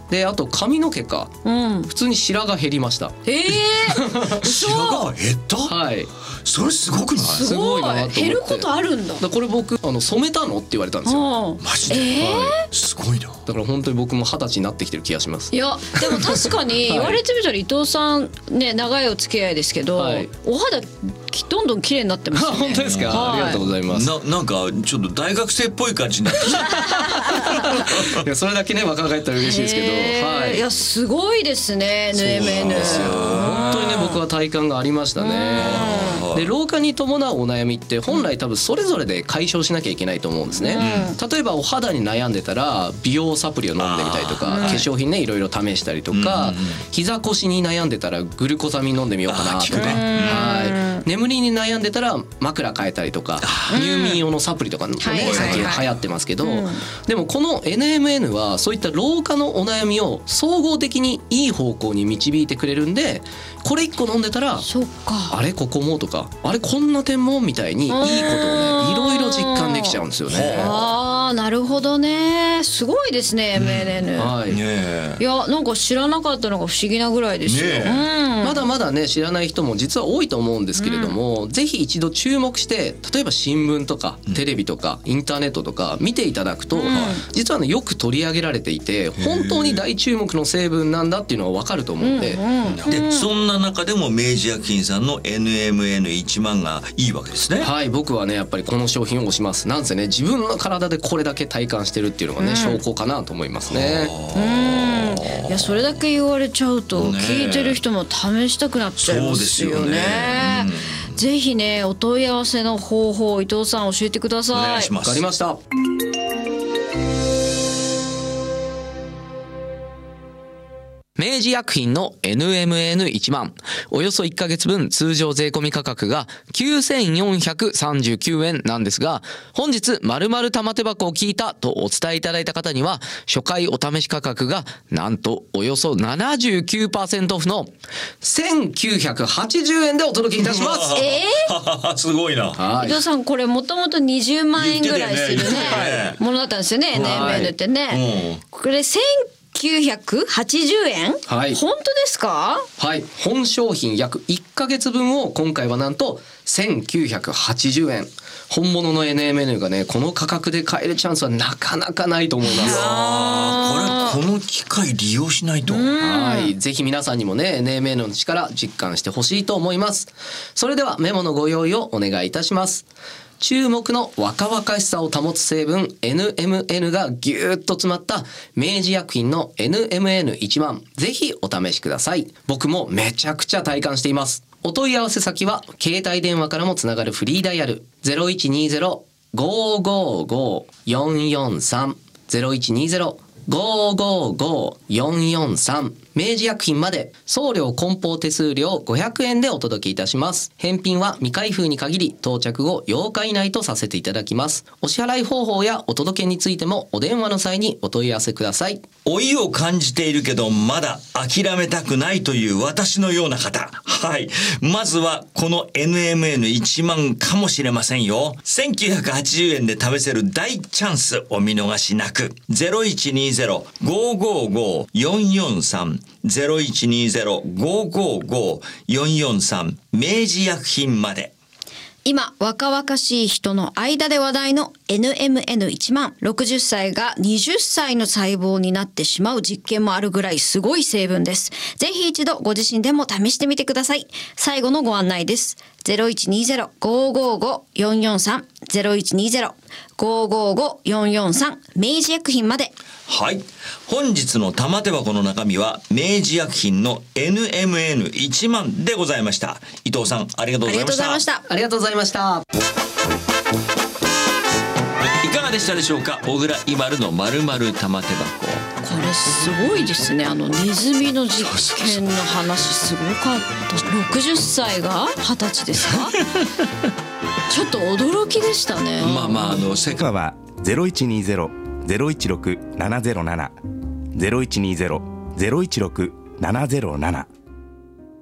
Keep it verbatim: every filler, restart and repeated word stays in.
であと髪の毛か、うん、普通に白髪減りました。 えー、 白髪減った？ はい。 それすごくない？ すごいなと思って。減ることあるんだ。 だこれ僕あの染めたのって言われたんですよ。 マジで、えーはい、 すごいな。 だから本当に僕も二十歳になってきてる気がします。 いやでも確かに言われてみたら伊藤さんね長いお付き合いですけど、はい、お肌どんどん綺麗になってますよね。 本当ですか、はい、ありがとうございます。 な, なんかちょっと大学生っぽい感じになってきたいやそれだけね若返ったら嬉しいですけど、はい、 いやすごいですね エヌエムエヌ。 本当にね僕は体感がありましたね。で老化に伴うお悩みって本来多分それぞれで解消しなきゃいけないと思うんですね、うん、例えばお肌に悩んでたら美容サプリを飲んでみたりとか、化粧品ねいろいろ試したりとか、うん、膝腰に悩んでたらグルコサミン飲んでみようかなとか、はい、眠りに悩んでたら枕変えたりとか入眠用のサプリとかもね最近流行ってますけど、でもこの エヌエムエヌ はそういった老化のお悩みを総合的にいい方向に導いてくれるんで、これいっこ飲んでたらあれここもとかあれこんな点もみたいにいいことをねいろいろ実感できちゃうんですよね。 あーなるほどね。すごいですね エムエヌエヌ、うんはい、ねいやなんか知らなかったのが不思議なぐらいですよ、ねうん、 まだまだね知らない人も実は多いと思うんですけれども、うん、ぜひ一度注目して例えば新聞とかテレビとかインターネットとか見ていただくと、うん、実はねよく取り上げられていて本当に大注目の成分なんだっていうのは分かると思うんで、うんうん、 でそんな中でも明治薬品さんの エヌエムエヌいちまんがいいわけですね。 はい僕はねやっぱりこの商品を推します。なんせね自分の体でこれだけ体感してるっていうのがね、うん、証拠かなと思いますね。 うんいやそれだけ言われちゃうと聞いてる人も試したくなっちゃいますよね。そうですよね、うん、ぜひねお問い合わせの方法伊藤さん教えてください。お願いします。 わかりました。明治薬品の エヌエムエヌいちまんおよそいっかげつぶん通常税込み価格がきゅうせんよんひゃくさんじゅうきゅうえんなんですが、本日〇〇玉手箱を聞いたとお伝えいただいた方には初回お試し価格がなんとおよそ ななじゅうきゅうパーセント オフのせんきゅうひゃくはちじゅうえんでお届けいたします。 えー、 すごいな。 伊藤さんこれもともとにじゅうまんえんぐらいするねものだったんですよね エヌエムエヌ ってね、はい、これせんきゅうひゃくはちじゅうえん、はい、本当ですか？ はい、本商品約いっかげつぶんを今回はなんとせんきゅうひゃくはちじゅうえん。本物の エヌエムエヌ がねこの価格で買えるチャンスはなかなかないと思います。 あこれこの機会利用しないと。 はいぜひ皆さんにもね エヌエムエヌ の力実感してほしいと思います。それではメモのご用意をお願いいたします。注目の若々しさを保つ成分 エヌエムエヌ がぎゅーっと詰まった明治薬品の エヌエムエヌいちまんぜひお試しください。僕もめちゃくちゃ体感しています。お問い合わせ先は携帯電話からもつながるフリーダイヤル ゼロいちにゼロ ごーごーごー よんよんさん ゼロいちにゼロ ごーごーごー よんよんさん明治薬品まで。送料梱包手数料ごひゃくえんでお届けいたします。返品は未開封に限り到着後ようか以内とさせていただきます。お支払い方法やお届けについてもお電話の際にお問い合わせください。 老いを感じているけどまだ諦めたくないという私のような方、はいまずはこの エヌエムエヌいちまんかもしれませんよ。せんきゅうひゃくはちじゅうえんで試せる大チャンスお見逃しなく。 ゼロいちにゼロ ごーごーごー よんよんさん ゼロいちにゼロ ごーごーごー よんよんさん 明治薬品まで。 今若々しい人の間で話題の エヌエムエヌいちまん。ろくじゅっさいがはたちの細胞になってしまう実験もあるぐらいすごい成分です。ぜひ一度ご自身でも試してみてください。最後のご案内です。ゼロいちにゼロ ごーごーごー よんよんさん ゼロいちにゼロ ごーごーごー よんよんさん明治薬品まで。 はい本日の玉手箱の中身は明治薬品の エヌエムエヌいちまんでございました。伊藤さんありがとうございました。 ありがとうございました。 いかがでしたでしょうか。小倉イマルの〇〇玉手箱。 これすごいですね。あのネズミの実験の話すごかった。ろくじゅっさいがはたちですかちょっと驚きでしたね。 まあまああの世界はゼロいちにゼロ ゼロいちろく ななゼロなな ゼロいちにゼロ ゼロいちろく ななゼロなな